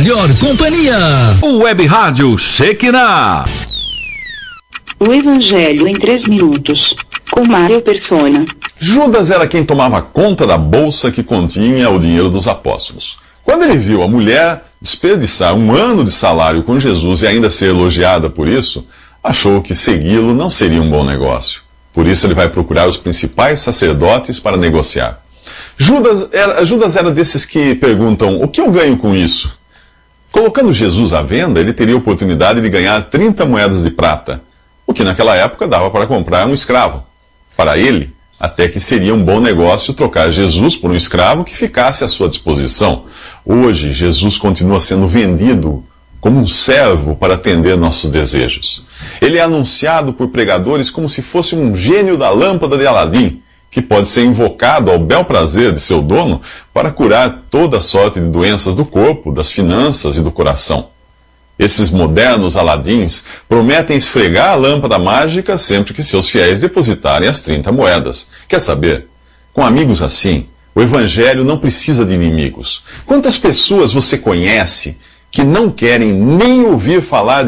melhor companhia. O Web Rádio Shekinah. O Evangelho em 3 minutos, com Mário Persona. Judas era quem tomava conta da bolsa que continha o dinheiro dos apóstolos. Quando ele viu a mulher desperdiçar 1 ano de salário com Jesus e ainda ser elogiada por isso, achou que segui-lo não seria um bom negócio. Por isso ele vai procurar os principais sacerdotes para negociar. Judas era desses que perguntam: o que eu ganho com isso? Colocando Jesus à venda, ele teria a oportunidade de ganhar 30 moedas de prata, o que naquela época dava para comprar um escravo. Para ele, até que seria um bom negócio trocar Jesus por um escravo que ficasse à sua disposição. Hoje, Jesus continua sendo vendido como um servo para atender nossos desejos. Ele é anunciado por pregadores como se fosse um gênio da lâmpada de Aladim, que pode ser invocado ao bel prazer de seu dono para curar toda sorte de doenças do corpo, das finanças e do coração. Esses modernos Aladins prometem esfregar a lâmpada mágica sempre que seus fiéis depositarem as 30 moedas. Quer saber? Com amigos assim, o Evangelho não precisa de inimigos. Quantas pessoas você conhece que não querem nem ouvir falar